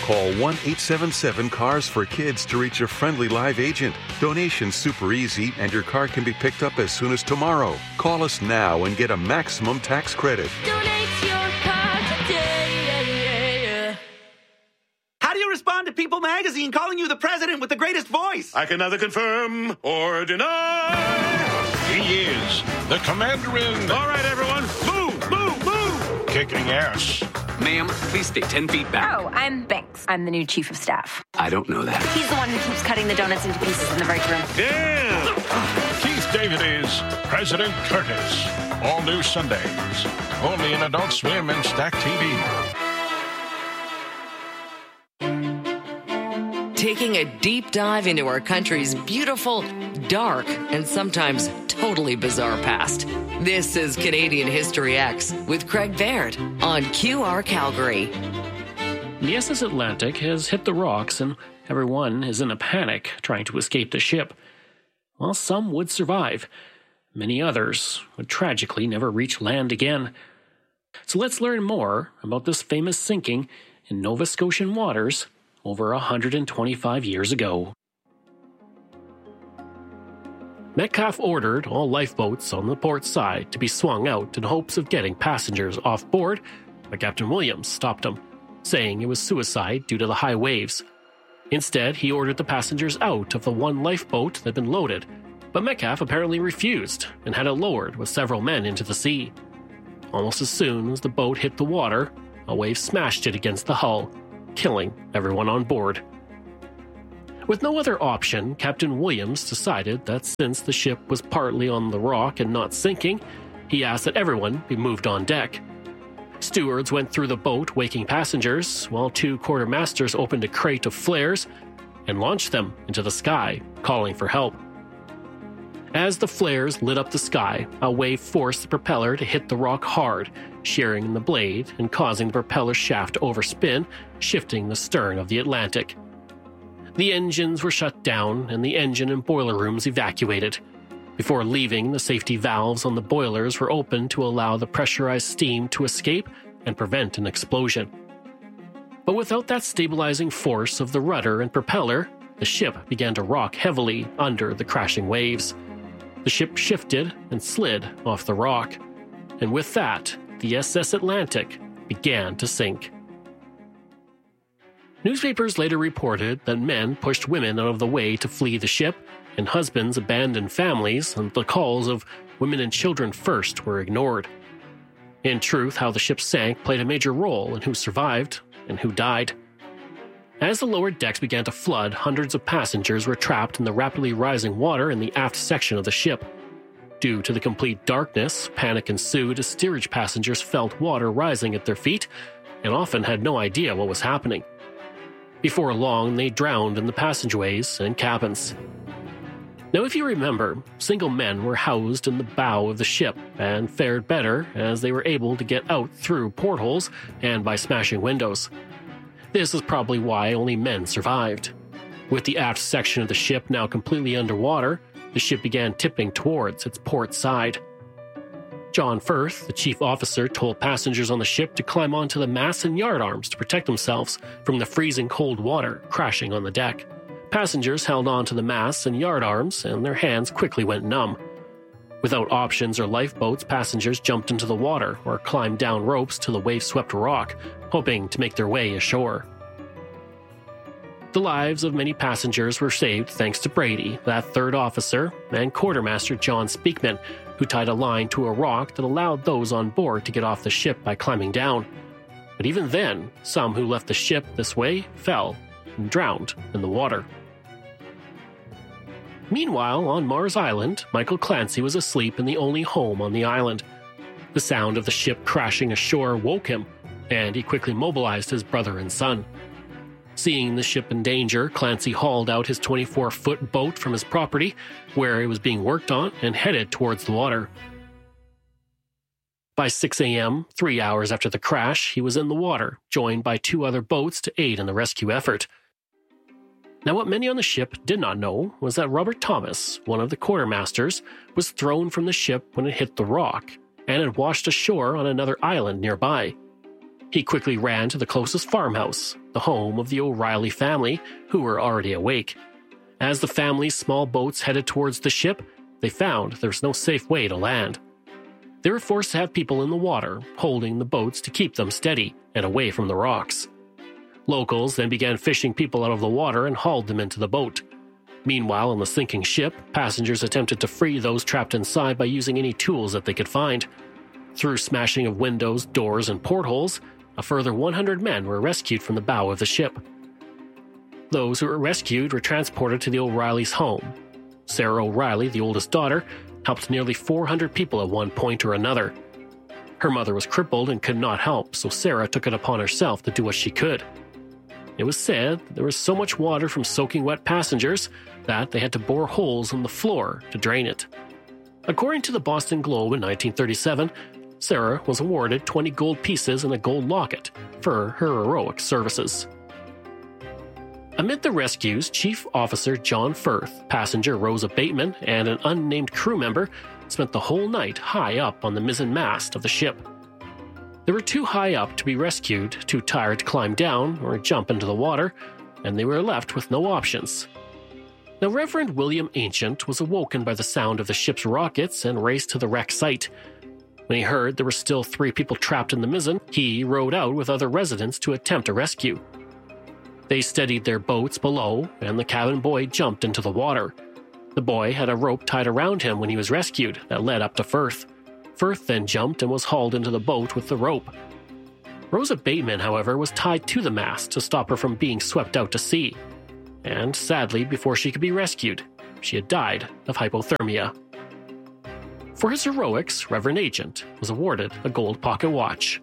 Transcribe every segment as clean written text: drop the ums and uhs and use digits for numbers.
Call 1-877-CARS for Kids to reach a friendly live agent. Donation's super easy, and your car can be picked up as soon as tomorrow. Call us now and get a maximum tax credit. Donate your car today. How do you respond to People Magazine calling you the president with the greatest voice? I can neither confirm or deny. He is the commander-in. All right, everyone, move, move, move. Kicking ass. Ma'am, please stay 10 feet back. Oh, I'm Banks. I'm the new chief of staff. I don't know that. He's the one who keeps cutting the donuts into pieces in the break room. Damn. Keith David is President Curtis. All new Sundays. Only in Adult Swim and Stack TV. Taking a deep dive into our country's beautiful, dark, and sometimes totally bizarre past. This is Canadian History X with Craig Baird on QR Calgary. The SS Atlantic has hit the rocks and everyone is in a panic trying to escape the ship. While some would survive, many others would tragically never reach land again. So let's learn more about this famous sinking in Nova Scotian waters over 125 years ago. Metcalfe ordered all lifeboats on the port side to be swung out in hopes of getting passengers off board, but Captain Williams stopped him, saying it was suicide due to the high waves. Instead, he ordered the passengers out of the one lifeboat that had been loaded, but Metcalfe apparently refused and had it lowered with several men into the sea. Almost as soon as the boat hit the water, a wave smashed it against the hull, killing everyone on board. With no other option, Captain Williams decided that since the ship was partly on the rock and not sinking, he asked that everyone be moved on deck. Stewards went through the boat waking passengers, while two quartermasters opened a crate of flares and launched them into the sky, calling for help. As the flares lit up the sky, a wave forced the propeller to hit the rock hard, shearing the blade and causing the propeller shaft to overspin, shifting the stern of the Atlantic. The engines were shut down and the engine and boiler rooms evacuated. Before leaving, the safety valves on the boilers were opened to allow the pressurized steam to escape and prevent an explosion. But without that stabilizing force of the rudder and propeller, the ship began to rock heavily under the crashing waves. The ship shifted and slid off the rock, and with that, the SS Atlantic began to sink. Newspapers later reported that men pushed women out of the way to flee the ship, and husbands abandoned families, and the calls of women and children first were ignored. In truth, how the ship sank played a major role in who survived and who died. As the lower decks began to flood, hundreds of passengers were trapped in the rapidly rising water in the aft section of the ship. Due to the complete darkness, panic ensued as steerage passengers felt water rising at their feet and often had no idea what was happening. Before long, they drowned in the passageways and cabins. Now, if you remember, single men were housed in the bow of the ship and fared better as they were able to get out through portholes and by smashing windows. This is probably why only men survived. With the aft section of the ship now completely underwater, the ship began tipping towards its port side. John Firth, the chief officer, told passengers on the ship to climb onto the masts and yardarms to protect themselves from the freezing cold water crashing on the deck. Passengers held on to the masts and yardarms, and their hands quickly went numb. Without options or lifeboats, passengers jumped into the water or climbed down ropes to the wave-swept rock, hoping to make their way ashore. The lives of many passengers were saved thanks to Brady, that third officer, and quartermaster John Speakman, who tied a line to a rock that allowed those on board to get off the ship by climbing down. But even then, some who left the ship this way fell and drowned in the water. Meanwhile, on Mars Island, Michael Clancy was asleep in the only home on the island. The sound of the ship crashing ashore woke him, and he quickly mobilized his brother and son. Seeing the ship in danger, Clancy hauled out his 24-foot boat from his property, where it was being worked on, and headed towards the water. By 6 a.m., 3 hours after the crash, he was in the water, joined by 2 other boats to aid in the rescue effort. Now, what many on the ship did not know was that Robert Thomas, one of the quartermasters, was thrown from the ship when it hit the rock, and had washed ashore on another island nearby. He quickly ran to the closest farmhouse, the home of the O'Reilly family, who were already awake. As the family's small boats headed towards the ship, they found there was no safe way to land. They were forced to have people in the water, holding the boats to keep them steady and away from the rocks. Locals then began fishing people out of the water and hauled them into the boat. Meanwhile, on the sinking ship, passengers attempted to free those trapped inside by using any tools that they could find. Through smashing of windows, doors, and portholes, a further 100 men were rescued from the bow of the ship. Those who were rescued were transported to the O'Reillys' home. Sarah O'Reilly, the oldest daughter, helped nearly 400 people at one point or another. Her mother was crippled and could not help, so Sarah took it upon herself to do what she could. It was said there was so much water from soaking wet passengers that they had to bore holes in the floor to drain it. According to the Boston Globe in 1937, Sarah was awarded 20 gold pieces and a gold locket for her heroic services. Amid the rescues, Chief Officer John Firth, passenger Rosa Bateman, and an unnamed crew member spent the whole night high up on the mizzen mast of the ship. They were too high up to be rescued, too tired to climb down or jump into the water, and they were left with no options. Now, Reverend William Ancient was awoken by the sound of the ship's rockets and raced to the wreck site. When he heard there were still 3 people trapped in the mizzen, he rowed out with other residents to attempt a rescue. They steadied their boats below, and the cabin boy jumped into the water. The boy had a rope tied around him when he was rescued that led up to Firth. Firth then jumped and was hauled into the boat with the rope. Rosa Bateman, however, was tied to the mast to stop her from being swept out to sea. And sadly, before she could be rescued, she had died of hypothermia. For his heroics, Reverend Ancient was awarded a gold pocket watch.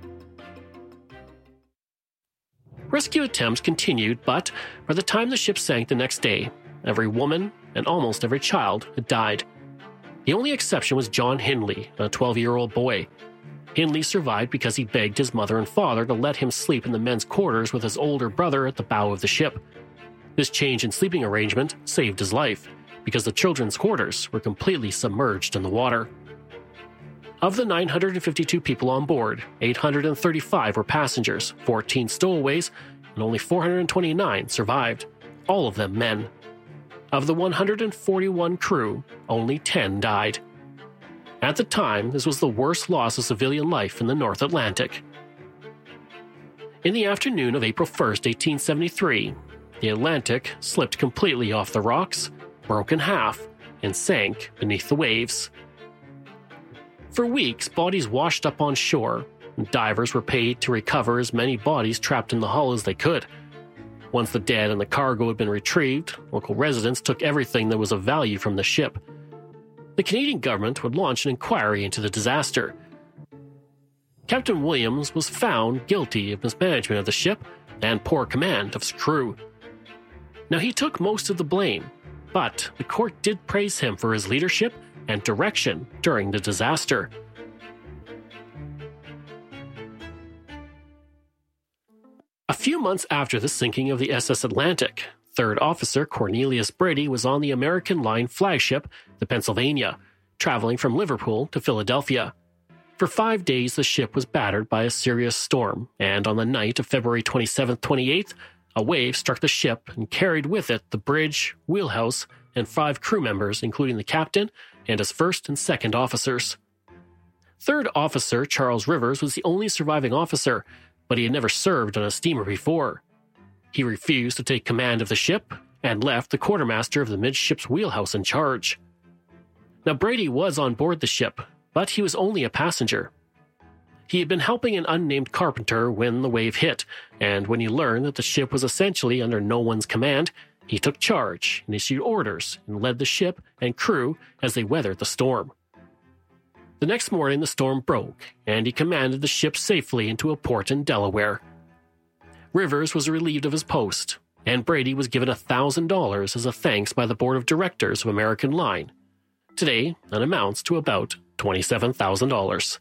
Rescue attempts continued, but by the time the ship sank the next day, every woman and almost every child had died. The only exception was John Hindley, a 12-year-old boy. Hindley survived because he begged his mother and father to let him sleep in the men's quarters with his older brother at the bow of the ship. This change in sleeping arrangement saved his life, because the children's quarters were completely submerged in the water. Of the 952 people on board, 835 were passengers, 14 stowaways, and only 429 survived, all of them men. Of the 141 crew, only 10 died. At the time, this was the worst loss of civilian life in the North Atlantic. In the afternoon of April 1st, 1873, the Atlantic slipped completely off the rocks, broke in half, and sank beneath the waves. For weeks, bodies washed up on shore, and divers were paid to recover as many bodies trapped in the hull as they could. Once the dead and the cargo had been retrieved, local residents took everything that was of value from the ship. The Canadian government would launch an inquiry into the disaster. Captain Williams was found guilty of mismanagement of the ship and poor command of his crew. Now, he took most of the blame, but the court did praise him for his leadership and direction during the disaster. A few months after the sinking of the SS Atlantic, Third Officer Cornelius Brady was on the American Line flagship, the Pennsylvania, traveling from Liverpool to Philadelphia. For 5 days, the ship was battered by a serious storm, and on the night of February 27th, 28th, a wave struck the ship and carried with it the bridge, wheelhouse, and 5 crew members, including the captain and his first and second officers. Third Officer Charles Rivers was the only surviving officer, but he had never served on a steamer before. He refused to take command of the ship and left the quartermaster of the midship's wheelhouse in charge. Now, Brady was on board the ship, but he was only a passenger. He had been helping an unnamed carpenter when the wave hit, and when he learned that the ship was essentially under no one's command, he took charge and issued orders and led the ship and crew as they weathered the storm. The next morning, the storm broke, and he commanded the ship safely into a port in Delaware. Rivers was relieved of his post, and Brady was given $1,000 as a thanks by the board of directors of American Line. Today, that amounts to about $27,000.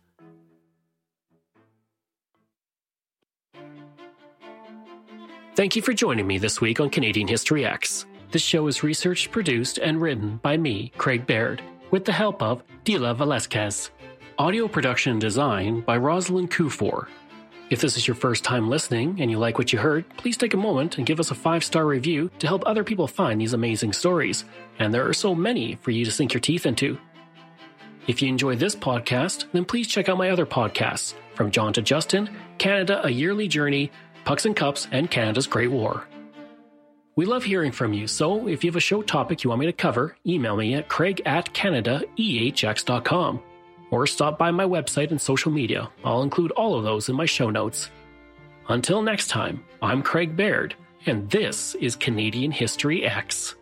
Thank you for joining me this week on Canadian History X. This show is researched, produced, and written by me, Craig Baird, with the help of Dila Velasquez. Audio production and design by Rosalind Kufor. If this is your first time listening and you like what you heard, please take a moment and give us a 5-star review to help other people find these amazing stories. And there are so many for you to sink your teeth into. If you enjoy this podcast, then please check out my other podcasts, From John to Justin, Canada, A Yearly Journey, Pucks and Cups, and Canada's Great War. We love hearing from you, so if you have a show topic you want me to cover, email me at craig@canadaehx.com. Or stop by my website and social media. I'll include all of those in my show notes. Until next time, I'm Craig Baird, and this is Canadian History X.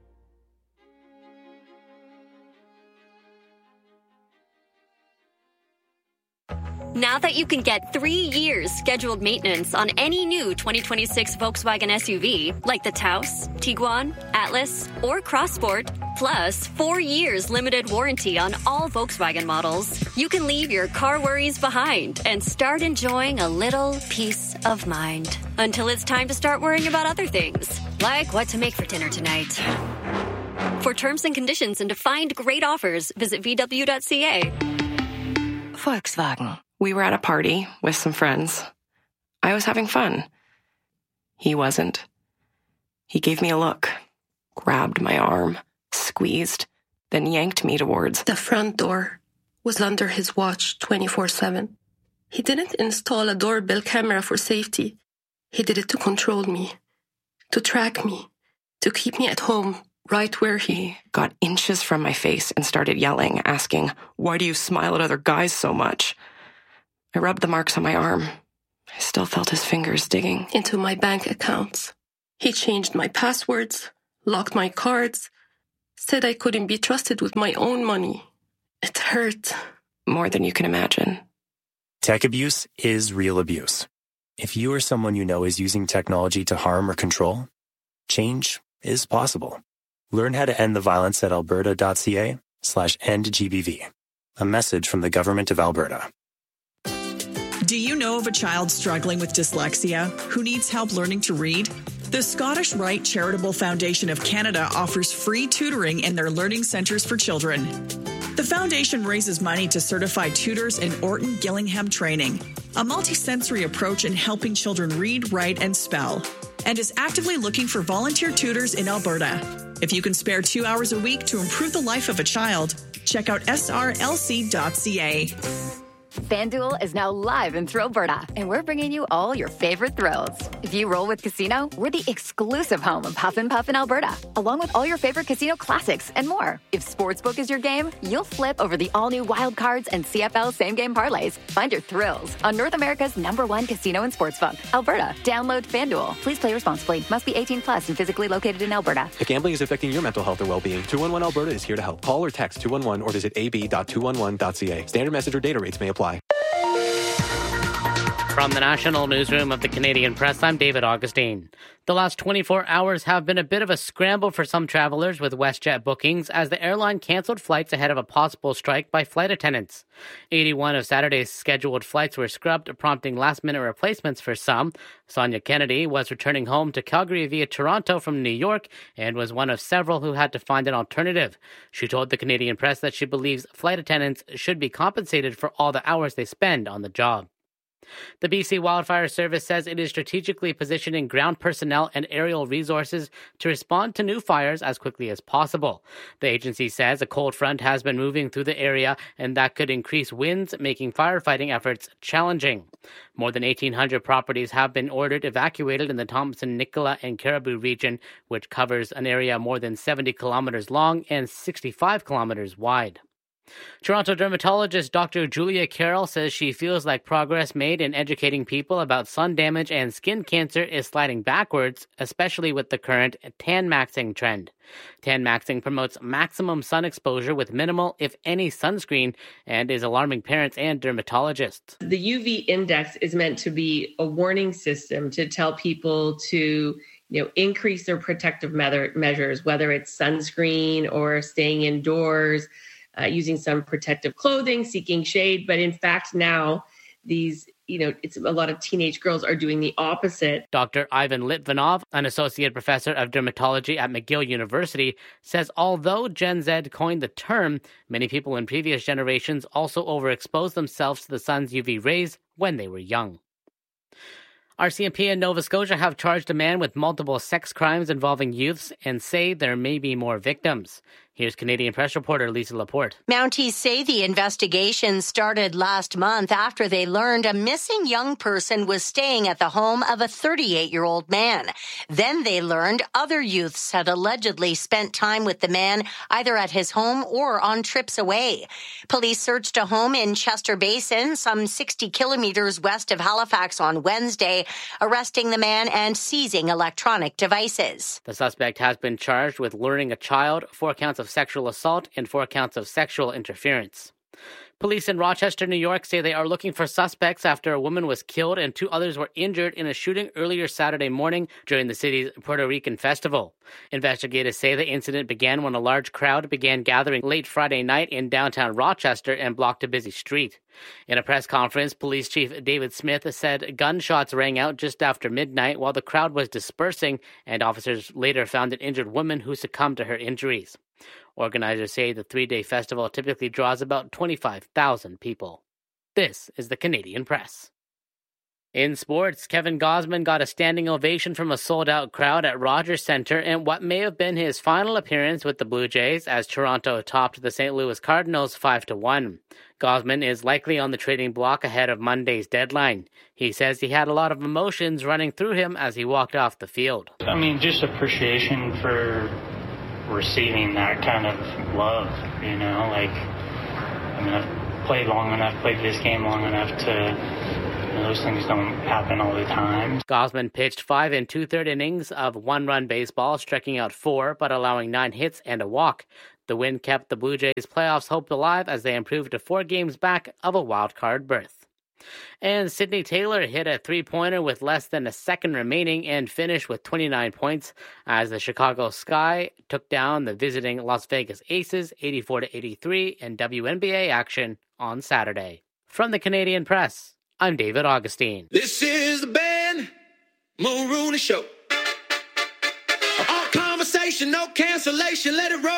Now that you can get 3 years scheduled maintenance on any new 2026 Volkswagen SUV, like the Taos, Tiguan, Atlas, or Crossport, plus 4 years limited warranty on all Volkswagen models, you can leave your car worries behind and start enjoying a little peace of mind. Until it's time to start worrying about other things, like what to make for dinner tonight. For terms and conditions and to find great offers, visit VW.ca. Volkswagen. We were at a party with some friends. I was having fun. He wasn't. He gave me a look, grabbed my arm, squeezed, then yanked me towards the front door. Was under his watch 24/7. He didn't install a doorbell camera for safety. He did it to control me, to track me, to keep me at home, right where he got inches from my face and started yelling, asking, "Why do you smile at other guys so much?" I rubbed the marks on my arm. I still felt his fingers digging into my bank accounts. He changed my passwords, locked my cards, said I couldn't be trusted with my own money. It hurt. More than you can imagine. Tech abuse is real abuse. If you or someone you know is using technology to harm or control, change is possible. Learn how to end the violence at alberta.ca/endgbv. A message from the Government of Alberta. Do you know of a child struggling with dyslexia who needs help learning to read? The Scottish Rite Charitable Foundation of Canada offers free tutoring in their learning centres for children. The foundation raises money to certify tutors in Orton Gillingham training, a multi-sensory approach in helping children read, write, and spell, and is actively looking for volunteer tutors in Alberta. If you can spare 2 hours a week to improve the life of a child, check out srlc.ca. FanDuel is now live in Thrillberta, and we're bringing you all your favorite thrills. If you roll with Casino, we're the exclusive home of Puff and Puff in Alberta, along with all your favorite casino classics and more. If Sportsbook is your game, you'll flip over the all-new Wild Cards and CFL same-game parlays. Find your thrills on North America's #1 casino and sportsbook, Alberta. Download FanDuel. Please play responsibly. Must be 18 plus and physically located in Alberta. If gambling is affecting your mental health or well-being, 211 Alberta is here to help. Call or text 211 or visit ab.211.ca. Standard message or data rates may apply. From the National Newsroom of the Canadian Press, I'm David Augustine. The last 24 hours have been a bit of a scramble for some travelers with WestJet bookings as the airline canceled flights ahead of a possible strike by flight attendants. 81 of Saturday's scheduled flights were scrubbed, prompting last-minute replacements for some. Sonia Kennedy was returning home to Calgary via Toronto from New York and was one of several who had to find an alternative. She told the Canadian Press that she believes flight attendants should be compensated for all the hours they spend on the job. The BC Wildfire Service says it is strategically positioning ground personnel and aerial resources to respond to new fires as quickly as possible. The agency says a cold front has been moving through the area and that could increase winds, making firefighting efforts challenging. More than 1,800 properties have been ordered evacuated in the Thompson, Nicola, and Caribou region, which covers an area more than 70 kilometers long and 65 kilometers wide. Toronto dermatologist Dr. Julia Carroll says she feels like progress made in educating people about sun damage and skin cancer is sliding backwards, especially with the current tan maxing trend. Tan maxing promotes maximum sun exposure with minimal, if any, sunscreen and is alarming parents and dermatologists. The UV index is meant to be a warning system to tell people to increase their protective measures, whether it's sunscreen or staying indoors, using some protective clothing, seeking shade. But in fact, now it's a lot of teenage girls are doing the opposite. Dr. Ivan Litvinov, an associate professor of dermatology at McGill University, says although Gen Z coined the term, many people in previous generations also overexposed themselves to the sun's UV rays when they were young. RCMP in Nova Scotia have charged a man with multiple sex crimes involving youths and say there may be more victims. Here's Canadian Press reporter Lisa Laporte. Mounties say the investigation started last month after they learned a missing young person was staying at the home of a 38-year-old man. Then they learned other youths had allegedly spent time with the man either at his home or on trips away. Police searched a home in Chester Basin, some 60 kilometers west of Halifax on Wednesday, arresting the man and seizing electronic devices. The suspect has been charged with luring a child, 4 counts of sexual assault, and 4 counts of sexual interference. Police in Rochester, New York say they are looking for suspects after a woman was killed and 2 others were injured in a shooting earlier Saturday morning during the city's Puerto Rican festival. Investigators say the incident began when a large crowd began gathering late Friday night in downtown Rochester and blocked a busy street. In a press conference, Police Chief David Smith said gunshots rang out just after midnight while the crowd was dispersing, and officers later found an injured woman who succumbed to her injuries. Organizers say the 3-day festival typically draws about 25,000 people. This is the Canadian Press. In sports, Kevin Gausman got a standing ovation from a sold-out crowd at Rogers Centre in what may have been his final appearance with the Blue Jays as Toronto topped the St. Louis Cardinals 5-1. Gausman is likely on the trading block ahead of Monday's deadline. He says he had a lot of emotions running through him as he walked off the field. I mean, just appreciation for receiving that kind of love, you know, like, I mean, I've played long enough, played this game long enough to, you know, those things don't happen all the time. Gausman pitched 5 2/3 innings of 1-run baseball, striking out 4, but allowing 9 hits and a walk. The win kept the Blue Jays' playoffs hope alive as they improved to 4 games back of a wild-card berth. And Sydney Taylor hit a 3-pointer with less than a second remaining and finished with 29 points as the Chicago Sky took down the visiting Las Vegas Aces 84-83 in WNBA action on Saturday. From the Canadian Press, I'm David Augustine. This is the Ben Mulrooney Show. All conversation, no cancellation, let it roll.